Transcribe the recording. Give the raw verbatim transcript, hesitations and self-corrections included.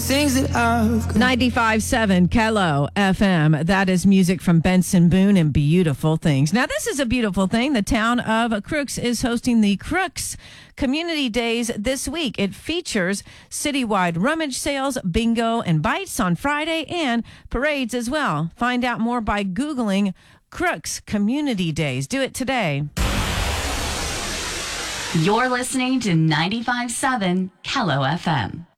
things that I've got. ninety-five point seven Kello F M. That is music from Benson Boone and Beautiful Things. Now, this is a beautiful thing. The town of Crooks is hosting the Crooks Community Days this week. It features citywide rummage sales, bingo, and bites on Friday, and parades as well. Find out more by Googling Crooks Community Days. Do it today. You're listening to ninety-five point seven Kello F M.